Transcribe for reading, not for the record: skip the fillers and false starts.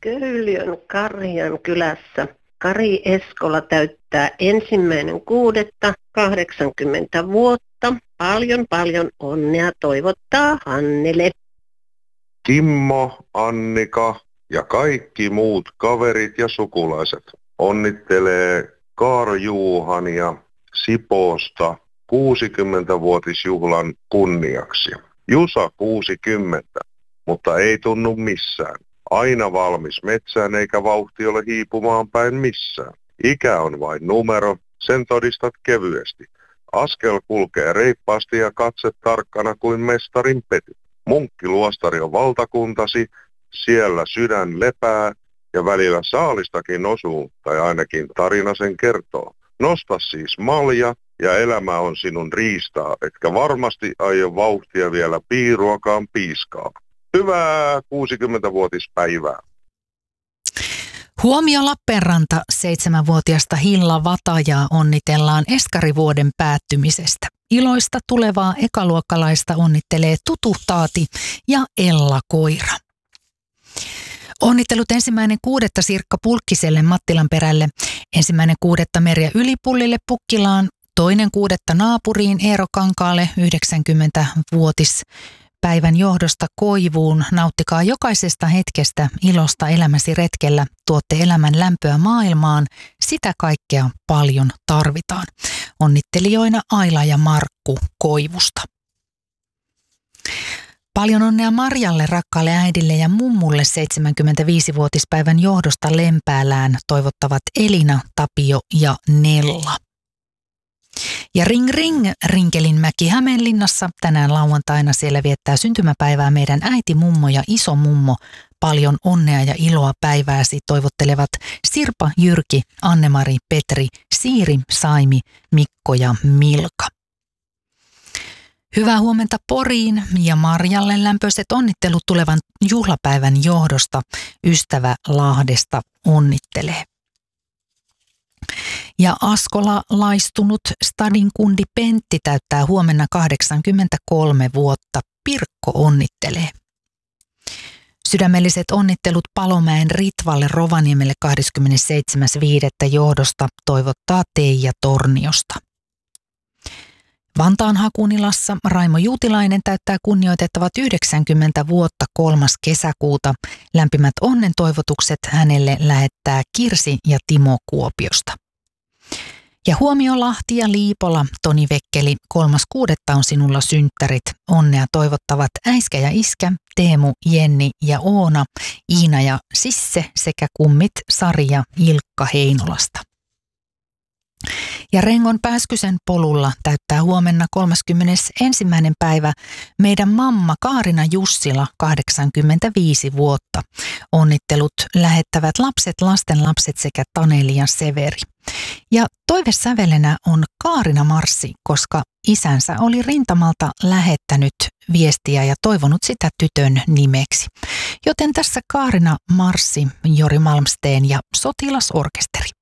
Köyliön Karjan kylässä Kari Eskola täyttää 1.6.80 vuotta. Paljon onnea toivottaa Hannele. Kimmo, Annika ja kaikki muut kaverit ja sukulaiset onnittelee Kaarjuuhania Sipoosta 60-vuotisjuhlan kunniaksi. Jusa 60, mutta ei tunnu missään. Aina valmis metsään eikä vauhti ole hiipumaan päin missään. Ikä on vain numero, sen todistat kevyesti. Askel kulkee reippaasti ja katse tarkkana kuin mestarin pety. Munkkiluostari on valtakuntasi, siellä sydän lepää ja välillä saalistakin osuu, tai ainakin tarina sen kertoo. Nosta siis malja ja elämä on sinun riistaa, etkä varmasti aio vauhtia vielä piiruakaan piiskaa. Hyvää 60-vuotispäivää. Huomio Lappeenranta, 7-vuotiasta Hilla Vatajaa onnitellaan eskarivuoden päättymisestä. Iloista tulevaa ekaluokkalaista onnittelee Tutu Taati ja Ella Koira. Onnittelut 1.6. Sirkka Pulkkiselle Mattilanperälle, 1.6. Merja Ylipullille Pukkilaan, 2.6. naapuriin Eero Kankaalle 90-vuotispäivän johdosta Koivuun. Nauttikaa jokaisesta hetkestä ilosta elämäsi retkellä. Tuotte elämän lämpöä maailmaan. Sitä kaikkea paljon tarvitaan. Onnittelijoina Aila ja Markku Koivusta. Paljon onnea Marjalle, rakkaalle äidille ja mummulle 75-vuotispäivän johdosta Lempäälään toivottavat Elina, Tapio ja Nella. Ja ring ring Rinkelinmäki Hämeenlinnassa tänään lauantaina siellä viettää syntymäpäivää meidän äiti, mummo ja iso mummo. Paljon onnea ja iloa päivääsi toivottelevat Sirpa, Jyrki, Anne-Mari, Petri, Siiri, Saimi, Mikko ja Milka. Hyvää huomenta Poriin ja Marjalle lämpöiset onnittelut tulevan juhlapäivän johdosta. Ystävä Lahdesta onnittelee. Ja Askola-laistunut stadin kundi Pentti täyttää huomenna 83 vuotta. Pirkko onnittelee. Sydämelliset onnittelut Palomäen Ritvalle Rovaniemelle 27.5. johdosta toivottaa Teija Torniosta. Vantaan Hakunilassa Raimo Juutilainen täyttää kunnioitettavat 90 vuotta 3. kesäkuuta. Lämpimät onnen toivotukset hänelle lähettää Kirsi ja Timo Kuopiosta. Ja huomio Lahti ja Liipola, Toni Vekkeli, 3.6. on sinulla synttärit. Onnea toivottavat äiskä ja iskä, Teemu, Jenni ja Oona, Iina ja Sisse sekä kummit Sari ja Ilkka Heinolasta. Ja Rengon Pääskysen polulla täyttää huomenna 31. päivä meidän mamma Kaarina Jussila 85 vuotta. Onnittelut lähettävät lapset, lastenlapset sekä Taneli ja Severi. Ja toivesävelenä on Kaarina Marssi, koska isänsä oli rintamalta lähettänyt viestiä ja toivonut sitä tytön nimeksi. Joten tässä Kaarina Marssi, Jori Malmsteen ja Sotilasorkesteri.